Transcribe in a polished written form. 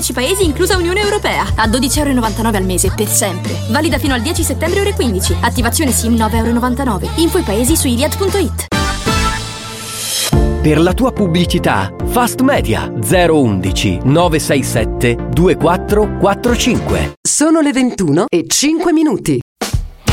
10 paesi inclusa Unione Europea. A €12,99 al mese per sempre. Valida fino al 10 settembre ore 15. Attivazione SIM €9,99. Info i paesi su iliad.it. Per la tua pubblicità, Fast Media 011 967 2445. Sono le 21:05.